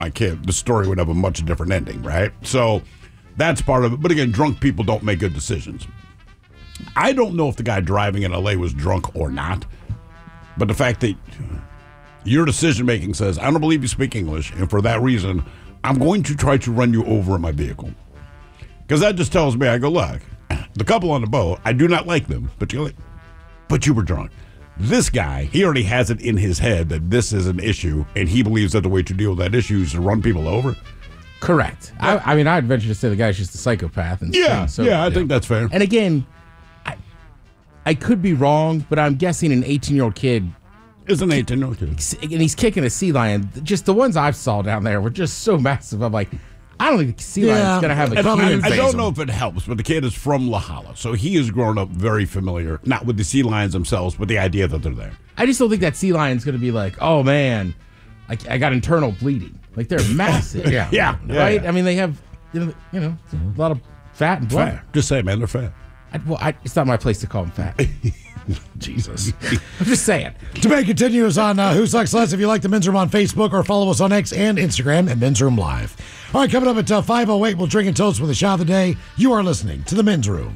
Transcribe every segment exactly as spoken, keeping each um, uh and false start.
I can't. The story would have a much different ending, right? So that's part of it. But again, drunk people don't make good decisions. I don't know if the guy driving in L A was drunk or not, but the fact that your decision making says, I don't believe you speak English, and for that reason, I'm going to try to run you over in my vehicle. Because that just tells me, I go, look, the couple on the boat, I do not like them, but you like, but you were drunk. This guy, he already has it in his head that this is an issue, and he believes that the way to deal with that issue is to run people over. Correct. Yeah. I, I mean, I'd venture to say the guy's just a psychopath. And yeah, so, yeah, I yeah. think that's fair. And again, I, I could be wrong, but I'm guessing an eighteen-year-old kid is an eighteen-year-old kid, and he's kicking a sea lion. Just the ones I've saw down there were just so massive. I'm like, I don't think the sea yeah. lion's going to have a I, human I, I don't him. know if it helps, but the kid is from La Jolla, so he has grown up very familiar, not with the sea lions themselves, but the idea that they're there. I just don't think that sea lion's going to be like, oh, man, I, I got internal bleeding. Like, they're massive. yeah. yeah. Right? Yeah. I mean, they have, you know, you know a lot of fat and blood. Fat. Just say, man, they're fat. I, well, I, it's not my place to call them fat. Jesus. I'm just saying. Debate continues on uh, Who Sucks Less. If you like the Men's Room on Facebook or follow us on X and Instagram at Men's Room Live. All right, coming up at uh, five oh eight, we'll drink and toast with a shot of the day. You are listening to the Men's Room.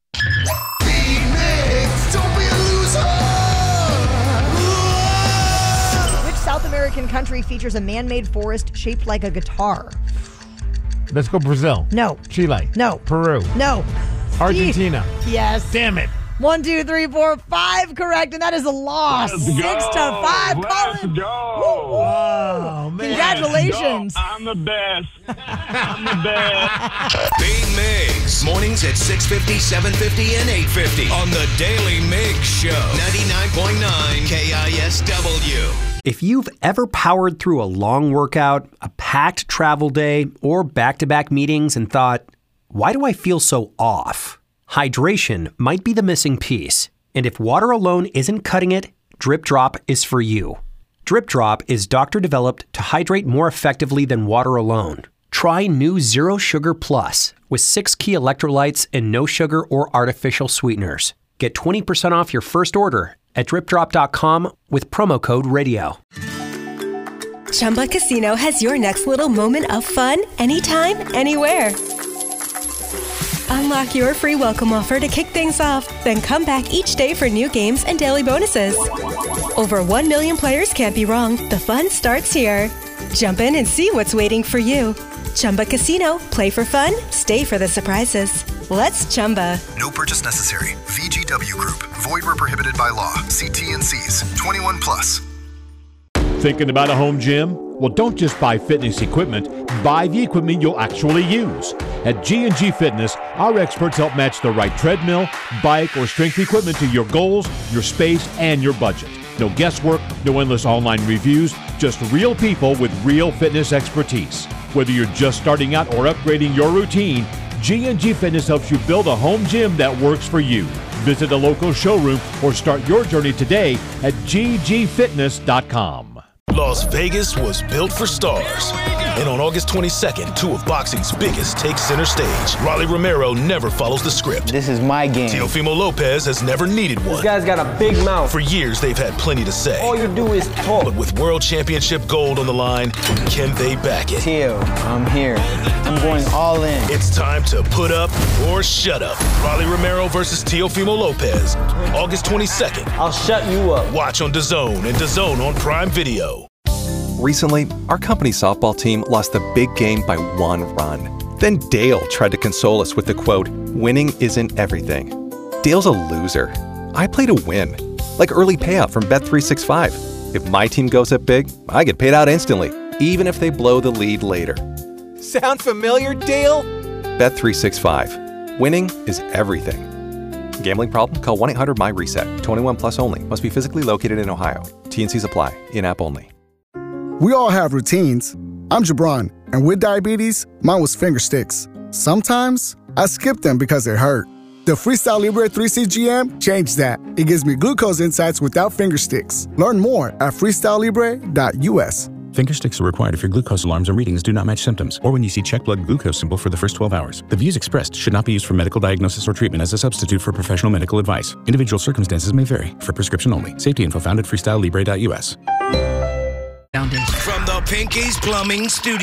Which South American country features a man-made forest shaped like a guitar? Let's go Brazil. No. Chile. No. Peru. No. Argentina. Yes. Damn it. One, two, three, four, five, correct, and that is a loss. Let's Six go. to five. Let's Colin. go. Oh, man. Congratulations. Go. I'm the best. I'm the best. Big Migs. Mornings at six fifty, seven fifty, and eight fifty on the Daily Migs Show. ninety-nine point nine K I S W. If you've ever powered through a long workout, a packed travel day, or back-to-back meetings and thought, why do I feel so off? Hydration might be the missing piece. And if water alone isn't cutting it, Drip Drop is for you. Drip Drop is doctor-developed to hydrate more effectively than water alone. Try new Zero Sugar Plus with six key electrolytes and no sugar or artificial sweeteners. Get twenty percent off your first order at drip drop dot com with promo code radio. Chumba Casino has your next little moment of fun anytime, anywhere. Unlock your free welcome offer to kick things off, then come back each day for new games and daily bonuses. Over one million players can't be wrong. The fun starts here. Jump in and see what's waiting for you. Chumba Casino. Play for fun. Stay for the surprises. Let's Chumba. No purchase necessary. V G W Group. Void where prohibited by law. See T N Cs. twenty-one plus. Thinking about a home gym? Well, don't just buy fitness equipment. Buy the equipment you'll actually use. At G and G Fitness, our experts help match the right treadmill, bike, or strength equipment to your goals, your space, and your budget. No guesswork, no endless online reviews, just real people with real fitness expertise. Whether you're just starting out or upgrading your routine, G and G Fitness helps you build a home gym that works for you. Visit a local showroom or start your journey today at g g fitness dot com. Las Vegas was built for stars. And on August twenty-second, two of boxing's biggest take center stage. Rolly Romero never follows the script. This is my game. Teofimo Lopez has never needed one. This guy's got a big mouth. For years, they've had plenty to say. All you do is talk. But with world championship gold on the line, can they back it? Teo, I'm here. I'm going all in. It's time to put up or shut up. Rolly Romero versus Teofimo Lopez. August twenty-second. I'll shut you up. Watch on DAZN and DAZN on Prime Video. Recently, our company's softball team lost the big game by one run. Then Dale tried to console us with the quote, "Winning isn't everything." Dale's a loser. I play to win. Like early payout from Bet three sixty-five. If my team goes up big, I get paid out instantly, even if they blow the lead later. Sound familiar, Dale? Bet three sixty-five. Winning is everything. Gambling problem? Call one eight hundred M Y reset. twenty-one plus only. Must be physically located in Ohio. T N Cs apply. In-app only. We all have routines. I'm Jabron, and with diabetes, mine was finger sticks. Sometimes, I skip them because it hurt. The Freestyle Libre three C G M changed that. It gives me glucose insights without finger sticks. Learn more at freestyle libre dot U S. Finger sticks are required if your glucose alarms and readings do not match symptoms, or when you see check blood glucose symbol for the first twelve hours. The views expressed should not be used for medical diagnosis or treatment as a substitute for professional medical advice. Individual circumstances may vary. For prescription only. Safety info found at freestyle libre dot U S. Foundation. From the Pinky's Plumbing Studio.